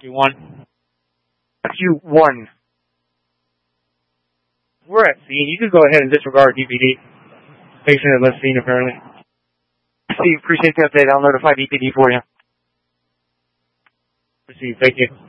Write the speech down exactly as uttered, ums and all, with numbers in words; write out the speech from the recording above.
Q one. Q one. We're at scene. You could go ahead and disregard D P D. Patient had left scene, apparently. Steve, appreciate the update. I'll notify D P D for you. Received. Thank you.